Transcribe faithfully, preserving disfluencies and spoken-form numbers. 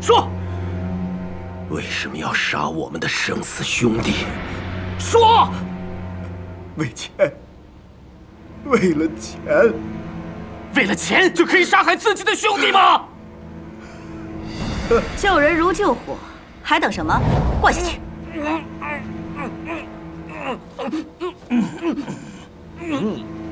说， 为什么要杀我们的生死兄弟？ 说， 为钱，为了钱， 为了钱就可以杀害自己的兄弟吗？ 救人如救火，还等什么？跪下去！嗯